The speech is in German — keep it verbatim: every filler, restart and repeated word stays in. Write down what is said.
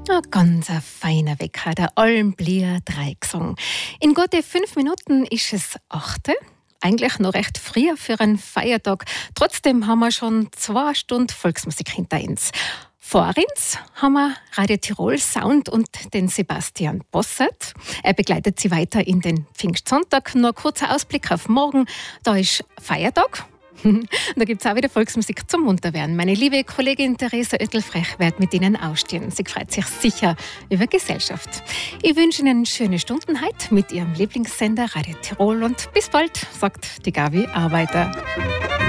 Ein ganz ein feiner Wecker, der Almblier Dreigesang. In gute fünf Minuten ist es achte. Eigentlich noch recht früh für einen Feiertag. Trotzdem haben wir schon zwei Stunden Volksmusik hinter uns. Vor uns haben wir Radio Tirol Sound und den Sebastian Bossert. Er begleitet sie weiter in den Pfingstsonntag. Nur ein kurzer Ausblick auf morgen. Da ist Feiertag. Da gibt es auch wieder Volksmusik zum Munterwerden. Meine liebe Kollegin Theresa Oettelfrech wird mit Ihnen ausstehen. Sie freut sich sicher über Gesellschaft. Ich wünsche Ihnen schöne Stunden heute mit Ihrem Lieblingssender Radio Tirol und bis bald, sagt die Gabi Arbeiter.